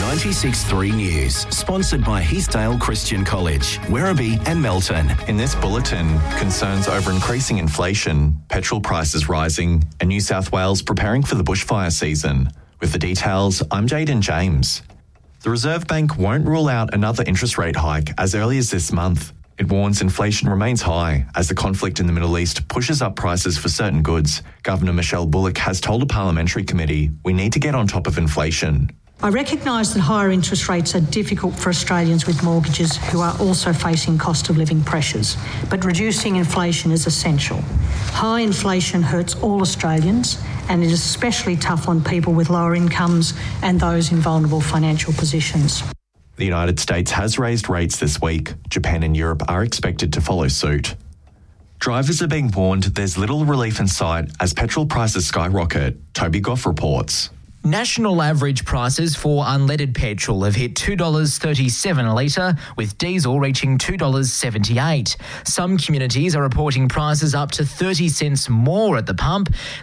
96.3 News, sponsored by Heathdale Christian College, Werribee and Melton. In this bulletin, concerns over increasing inflation, petrol prices rising, and New South Wales preparing for the bushfire season. With the details, I'm Jaden James. The Reserve Bank won't rule out another interest rate hike as early as this month. It warns inflation remains high as the conflict in the Middle East pushes up prices for certain goods. Governor Michelle Bullock has told a parliamentary committee, we need to get on top of inflation. I recognise that higher interest rates are difficult for Australians with mortgages who are also facing cost of living pressures, but reducing inflation is essential. High inflation hurts all Australians, and it is especially tough on people with lower incomes and those in vulnerable financial positions. The United States has raised rates this week. Japan and Europe are expected to follow suit. Drivers are being warned there's little relief in sight as petrol prices skyrocket. Toby Goff reports. National average prices for unleaded petrol have hit $2.37 a litre, with diesel reaching $2.78. Some communities are reporting prices up to 30 cents more at the pump.